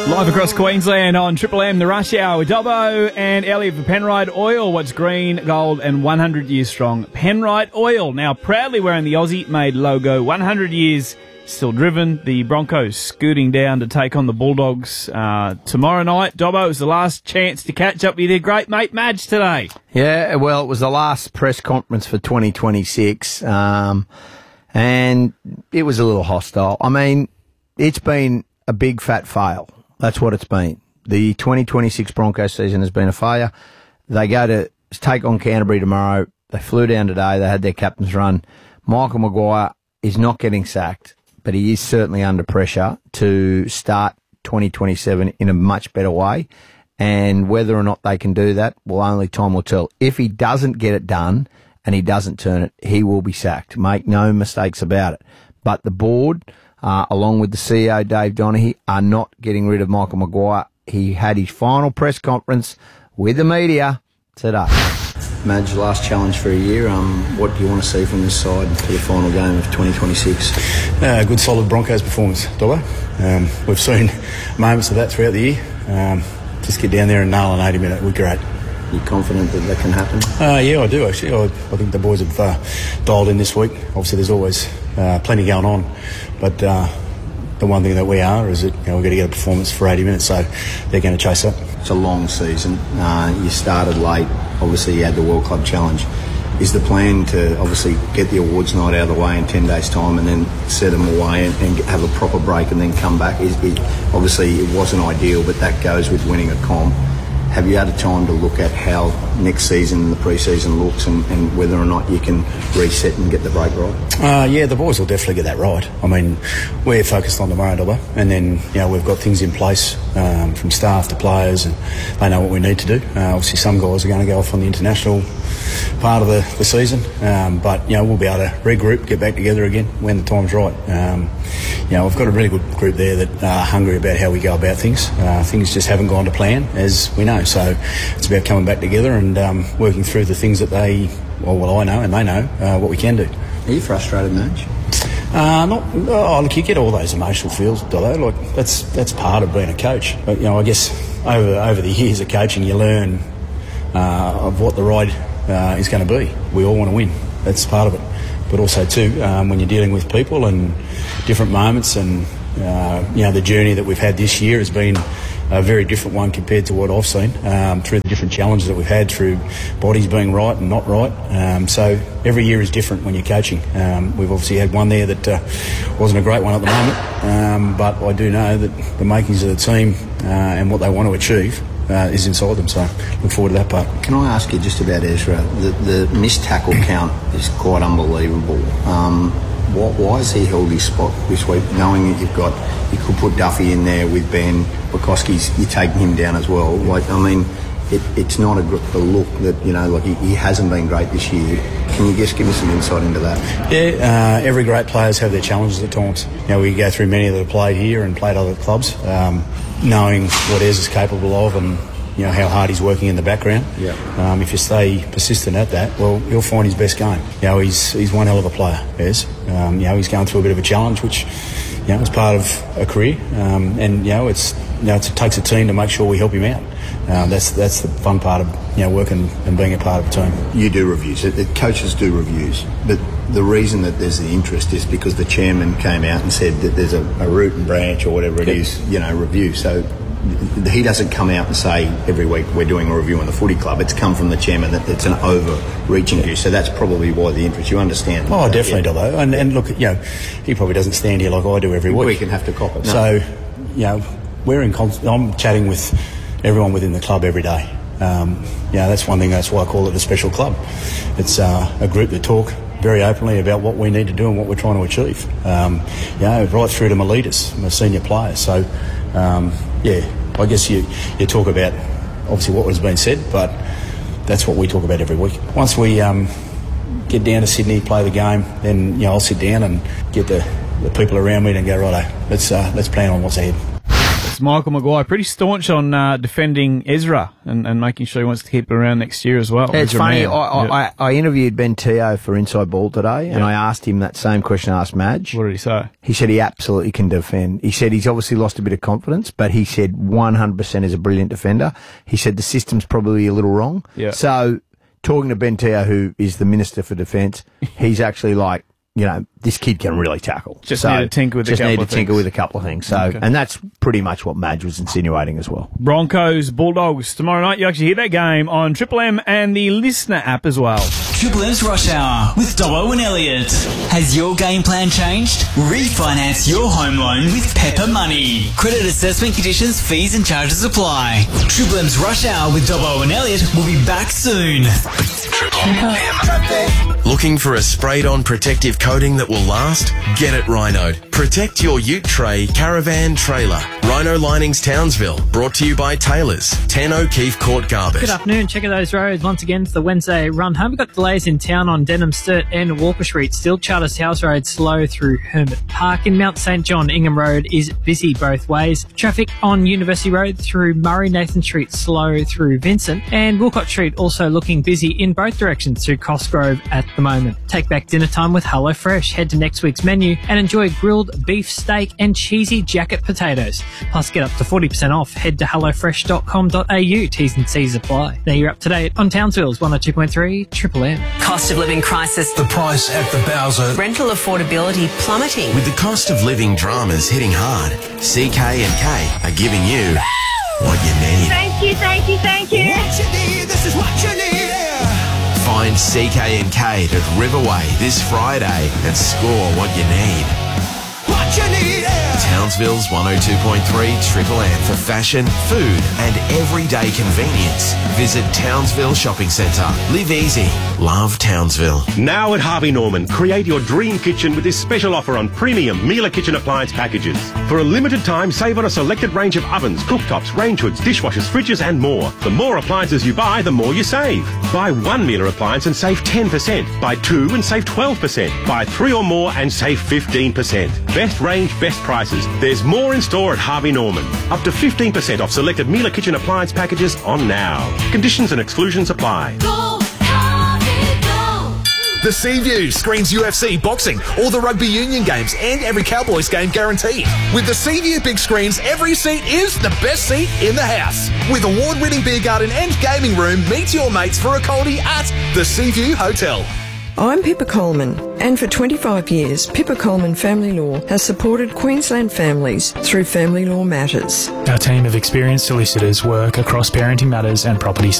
Live across Queensland on Triple M, the Rush Hour with Dobbo and Elliot for Penrite Oil. What's green, gold and 100 years strong. Penrite Oil, now proudly wearing the Aussie-made logo. 100 years still driven. The Broncos scooting down to take on the Bulldogs tomorrow night. Dobbo, it was the last chance to catch up with your great mate Madge today. Yeah, well, it was the last press conference for 2026, and it was a little hostile. I mean, it's been a big fat fail. That's what it's been. The 2026 Broncos season has been a failure. They go to take on Canterbury tomorrow. They flew down today. They had their captain's run. Michael Maguire is not getting sacked, but he is certainly under pressure to start 2027 in a much better way. And whether or not they can do that, well, only time will tell. If he doesn't get it done and he doesn't turn it, he will be sacked. Make no mistakes about it. But the board, along with the CEO, Dave Donaghy, are not getting rid of Michael Maguire. He had his final press conference with the media today. Madge, last challenge for a year. What do you want to see from this side for the final game of 2026? Good solid Broncos performance, Dobbo. We've seen moments of that throughout the year. Just get down there and nail an 80-minute would be great. Are you confident that that can happen? Yeah, I do actually. I think the boys have dialed in this week. Obviously there's always plenty going on, but the one thing that we are is that we've got to get a performance for 80 minutes, so they're going to chase that. It's a long season. You started late. Obviously you had the World Club Challenge. Is the plan to obviously get the awards night out of the way in 10 days' time and then set them away and have a proper break and then come back? Obviously it wasn't ideal, but that goes with winning a comp. Have you had a time to look at how next season and the pre-season looks and whether or not you can reset and get the break right? Yeah, the boys will definitely get that right. I mean, we're focused on tomorrow, Dobbo, and then we've got things in place from staff to players, and they know what we need to do. Obviously, some guys are going to go off on the international part of the season, but we'll be able to regroup, get back together again when the time's right. We've got a really good group there that are hungry about how we go about things. Things just haven't gone to plan, as we know. So it's about coming back together and working through the things that I know and they know what we can do. Are you frustrated, Madge? Look, you get all those emotional feels, Dobbo. Like that's part of being a coach. But I guess over the years of coaching, you learn of what the ride is going to be. We all want to win. That's part of it. But also too, when you're dealing with people and different moments, and the journey that we've had this year has been a very different one compared to what I've seen through the different challenges that we've had through bodies being right and not right. So every year is different when you're coaching. We've obviously had one there that wasn't a great one at the moment, but I do know that the makings of the team and what they want to achieve is inside them, so look forward to that part. Can I ask you just about Ezra? The missed tackle count is quite unbelievable. Why has he held his spot this week, knowing that you could put Duffy in there with Ben, Bukowski's, you're taking him down as well? It's not a look that, he hasn't been great this year. Can you just give us some insight into that? Yeah, every great players have their challenges at times. We go through many that have played here and played other clubs, knowing what Ez is capable of and how hard he's working in the background. Yeah. If you stay persistent at that, well, he'll find his best game. He's one hell of a player, Ez. He's going through a bit of a challenge, which is part of a career, and it takes a team to make sure we help him out. That's the fun part of working and being a part of a team. You do reviews. Coaches do reviews, but the reason that there's the interest is because the chairman came out and said that there's a root and branch or whatever it is, review. So he doesn't come out and say every week we're doing a review on the footy club. It's come from the chairman that it's an overreaching view. So that's probably why the interest. You understand? Oh, definitely, Dobbo. And look, he probably doesn't stand here like I do every week. We can have to cop it. No. So, we're in. I'm chatting with everyone within the club every day. That's one thing. That's why I call it a special club. It's a group that talk very openly about what we need to do and what we're trying to achieve. Right through to my leaders, my senior players. So, I guess you talk about obviously what has been said, but that's what we talk about every week. Once we get down to Sydney, play the game, then I'll sit down and get the people around me and go, righto, let's plan on what's ahead. Bulldogs, Michael Maguire, pretty staunch on defending Ezra and making sure he wants to keep it around next year as well. Yeah, it's Ezra funny. Mann. I interviewed Ben Teo for Inside Ball today, and I asked him that same question I asked Madge. What did he say? He said he absolutely can defend. He said he's obviously lost a bit of confidence, but he said 100% is a brilliant defender. He said the system's probably a little wrong. Yeah. So, talking to Ben Teo, who is the Minister for Defence, he's actually like, you know, this kid can really tackle. Just need to tinker with a couple of things. So, and that's pretty much what Madge was insinuating as well. Broncos, Bulldogs, tomorrow night. You actually hear that game on Triple M and the Listener app as well. Triple M's Rush Hour with Dobbo and Elliot. Has your game plan changed? Refinance your home loan with Pepper Money. Credit assessment conditions, fees and charges apply. Triple M's Rush Hour with Dobbo and Elliot will be back soon. Triple M. Looking for a sprayed-on protective coating that will last? Get it Rhinoed. Protect your ute tray, caravan, trailer. Rhino Linings Townsville. Brought to you by Taylor's. 10 O'Keefe Court Garbett. Good afternoon. Check out those roads once again for the Wednesday run home. We've got delays in town on Denham Sturt and Walker Street. Still Charters House Road slow through Hermit Park. In Mount St John, Ingham Road is busy both ways. Traffic on University Road through Murray Nathan Street slow through Vincent. And Wilcott Street also looking busy in both directions through Cosgrove at the moment. Take back dinner time with HelloFresh. Head to next week's menu and enjoy grilled beef steak and cheesy jacket potatoes. Plus get up to 40% off. Head to hellofresh.com.au. T's and C's apply. Now you're up to date on Townsville's 102.3 Triple M. Cost of living crisis. The price at the Bowser. Rental affordability plummeting. With the cost of living dramas hitting hard, CK&K are giving you what you need. Thank you, thank you, thank you. What you need, this is what you need. Find CK&K at Riverway this Friday and score what you need. What you need. Townsville's 102.3 Triple M for fashion, food and everyday convenience. Visit Townsville Shopping Centre. Live easy. Love Townsville. Now at Harvey Norman, create your dream kitchen with this special offer on premium Miele kitchen appliance packages. For a limited time, save on a selected range of ovens, cooktops, range hoods, dishwashers, fridges and more. The more appliances you buy, the more you save. Buy one Miele appliance and save 10%. Buy two and save 12%. Buy three or more and save 15%. Best range, best prices. There's more in store at Harvey Norman. Up to 15% off selected Miele kitchen appliance packages on now. Conditions and exclusions apply. Go, Harvey, go. The Seaview screens UFC, boxing, all the rugby union games and every Cowboys game guaranteed. With the Seaview big screens, every seat is the best seat in the house. With award-winning beer garden and gaming room, meet your mates for a coldie at the Seaview Hotel. I'm Pippa Coleman, and for 25 years, Pippa Coleman Family Law has supported Queensland families through family law matters. Our team of experienced solicitors work across parenting matters and property